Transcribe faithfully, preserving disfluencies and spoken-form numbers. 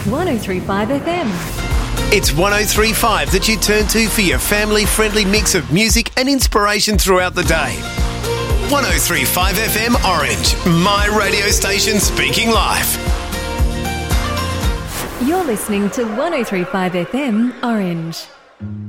one oh three point five F M. It's one oh three point five that you turn to for your family-friendly mix of music and inspiration throughout the day. one oh three point five F M Orange, my radio station speaking life. You're listening to one oh three point five F M Orange.